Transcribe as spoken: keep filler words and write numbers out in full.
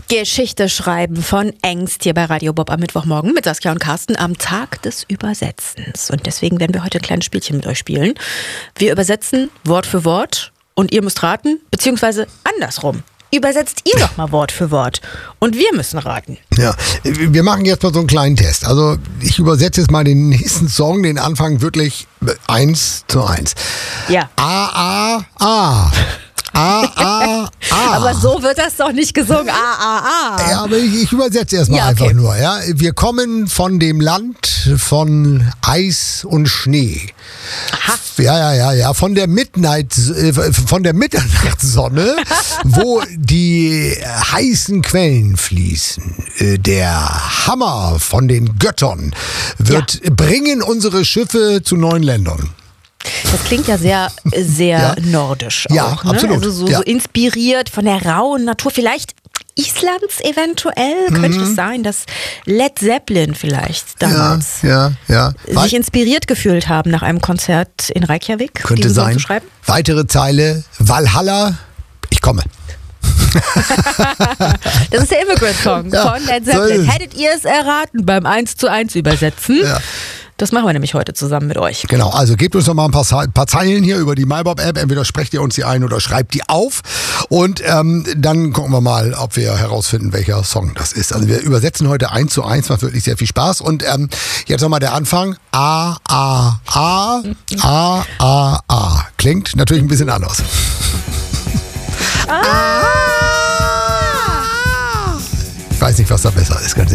Geschichte schreiben von Engst hier bei Radio Bob am Mittwochmorgen mit Saskia und Carsten am Tag des Übersetzens. Und deswegen werden wir heute ein kleines Spielchen mit euch spielen. Wir übersetzen Wort für Wort und ihr müsst raten, beziehungsweise andersrum. Übersetzt ihr doch mal Wort für Wort und wir müssen raten. Ja, wir machen jetzt mal so einen kleinen Test. Also ich übersetze jetzt mal den nächsten Song, den Anfang wirklich eins zu eins. Ja. A, A, A. A, A, A. Aber so wird das doch nicht gesungen. A, A, A. Ja, aber ich, ich übersetze erstmal Ja, okay. einfach nur. Ja? Wir kommen von dem Land von Eis und Schnee. Aha. Ja, ja, ja, ja. Von der Midnight, äh, von der Mitternachtssonne, wo die heißen Quellen fließen. Äh, der Hammer von den Göttern wird Ja. bringen unsere Schiffe zu neuen Ländern. Das klingt ja sehr, sehr Ja. nordisch. Ja, auch, ne? absolut. Also so, Ja. so inspiriert von der rauen Natur. Vielleicht Islands eventuell? Könnte es sein, dass Led Zeppelin vielleicht damals Ja, ja, ja. sich inspiriert gefühlt haben nach einem Konzert in Reykjavik? Könnte diesen Song sein. zu schreiben? Weitere Zeile. Valhalla, ich komme. Das ist der Immigrant-Song Ja, von Led so Zeppelin. ist es. Hättet ihr es erraten beim eins zu eins Übersetzen? Ja. Das machen wir nämlich heute zusammen mit euch. Genau, also gebt uns noch mal ein paar, ein paar Zeilen hier über die MyBob-App. Entweder sprecht ihr uns die ein oder schreibt die auf. Und ähm, dann gucken wir mal, ob wir herausfinden, welcher Song das ist. Also wir übersetzen heute eins zu eins, macht wirklich sehr viel Spaß. Und ähm, jetzt nochmal der Anfang. A, A, A, A, A, A. Klingt natürlich ein bisschen anders. Ah! Ich weiß nicht, was da besser ist, ganz ehrlich.